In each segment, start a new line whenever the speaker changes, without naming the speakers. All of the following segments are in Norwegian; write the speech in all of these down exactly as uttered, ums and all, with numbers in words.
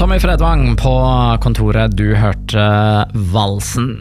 Tommy Fredvang på kontoret. Du hørte valsen.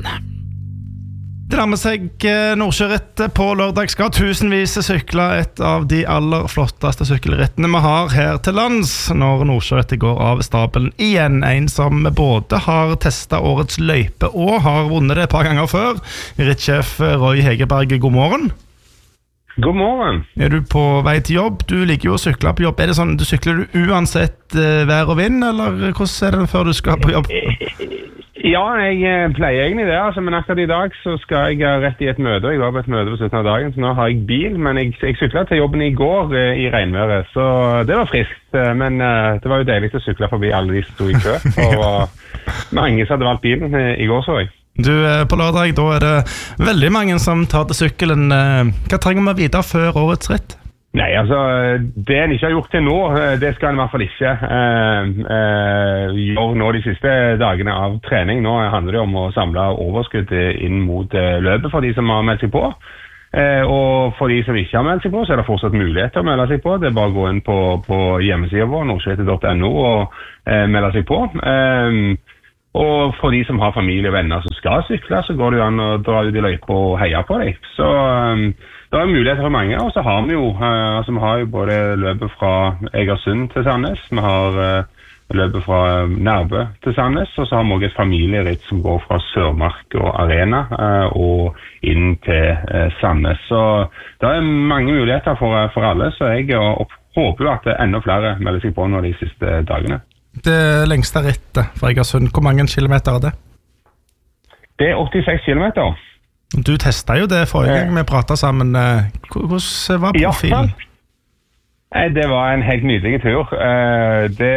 Det nærmer seg Nordsjørittet. På lørdag skal tusenvis sykle et av de aller flotteste sykkelrittene vi har her til lands, når Nordsjørittet går av stabelen igjen. En som både har testet årets løype og har vunnet det et par ganger før. Rittsjef Roy Hegerberg, god morgen.
God morgen.
Er du på vei til jobb? Du liker jo å sykle på jobb. Er det sånn, du sykler du uansett uh, vær og vind, eller hvordan er det før du skal på jobb?
Ja, jeg pleier egentlig det, altså, men akkurat i dag så skal jeg rett i et møte. Jeg var på et møte på slutten av dagen, så nå har jeg bil, men jeg, jeg syklet til jobben i går uh, i regnværet, så det var friskt. Uh, men uh, det var jo deilig å sykle forbi alle de som stod i kø, og uh, mange som hadde valgt bilen uh, i går, så jeg.
Du, på lørdag, da er det veldig mange som tar til sykkelen. Hva trenger vi videre før årets ritt?
Nei, altså, det en ikke har gjort til nå, det skal en i hvert fall ikke uh, uh, gjøre nå de siste dagene av trening. Nå handler det om å samle overskudd inn mot uh, løpet for de som har meldt seg på. Uh, og for de som ikke har meldt seg på, så er det fortsatt mulighet til å melde seg på. Det er bare å gå inn på, på hjemmesiden vår, nordsjørittet punktum no, og uh, melde seg på. Uh, Og for de som har familie og venner som skal sykle, så går det jo an å dra ut i løypa og heie på dem. Så um, det er muligheter for mange, og så har vi jo, uh, altså, vi har jo både løpet fra Egersund til Sandnes, vi har uh, løpet fra Nærbø til Sandnes, og så har vi også et familieritt som går fra Sørmark og Arena uh, og inn til uh, Sandnes. Så det er mange muligheter for, for alle, så jeg uh, håper jo at enda flere melder seg på nå de siste dagene.
Det lengste rittet fra Egersund, hvor mange kilometer er det?
Det er åttiseks kilometer.
Du testet jo det forrige gang vi pratet sammen. Hvordan var profilen?
Ja, det var en helt nydelig tur. Det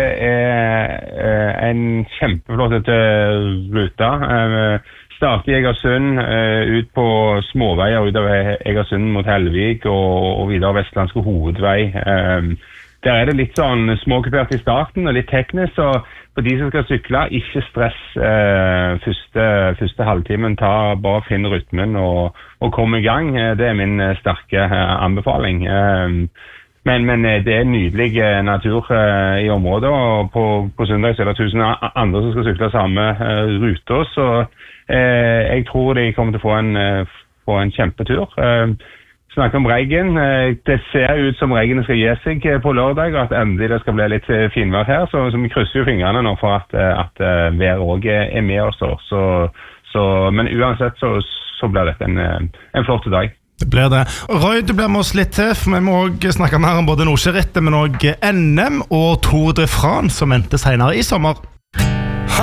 er en kjempeflott rute. Startet i Egersund, ut på småveier utover Egersund mot Helvik og videre Vestlandske hovedvei. Der er det litt sånn småkupert i starten og litt teknisk, så for de som skal sykle, ikke stress eh, første, første halvtimen. Ta, bare finn rytmen og, og kom i gang. Det er min sterke eh, anbefaling. Eh, men, men det er nydelig eh, natur eh, i området, og på, på søndag så er det tusen andre som skal sykle samme eh, ruter, så eh, jeg tror de kommer til å få en, eh, få en kjempetur. Eh, Snakke om regn. Det ser ut som regnet skal gi seg på lørdag, og at endelig det skal bli litt finvær her, så, så vi krysser jo fingrene nå for at, at vær også er med oss. Så, så, men uansett så, så blir dette en, en flott dag.
Det blir det. Roy, du blir med oss litt til, for vi må også snakke mer om både Nordsjørittet, men også N M og Tour de France som venter senere i sommer.